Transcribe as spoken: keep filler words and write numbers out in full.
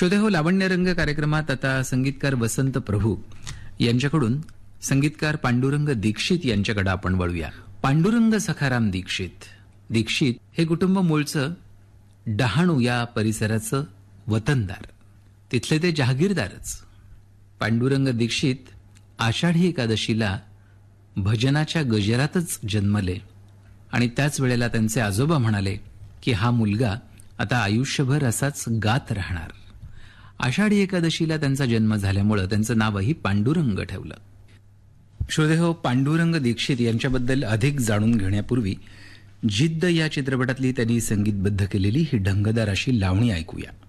श्रोते हो, लावण्यरंग कार्यक्रमात आता संगीतकार वसंत प्रभू यांच्याकडून संगीतकार पांडुरंग दीक्षित यांच्याकडे आपण वळूया. पांडुरंग सखाराम दीक्षित दीक्षित हे कुटुंब मूळचं डहाणू या परिसराचं वतनदार, तिथले ते जहागीरदारच. पांडुरंग दीक्षित आषाढी एकादशीला भजनाच्या गजरातच जन्मले आणि त्याच वेळेला त्यांचे आजोबा म्हणाले की हा मुलगा आता आयुष्यभर असाच गात राहणार. आषाढी एकादशीला त्यांचा जन्म झाल्यामुळं त्यांचं नावही पांडुरंग ठेवलं. श्रोते हो, पांडुरंग दीक्षित यांच्याबद्दल अधिक जाणून घेण्यापूर्वी जिद्द या चित्रपटातली त्यांनी संगीतबद्ध केलेली ही ढंगदार अशी लावणी ऐकूया.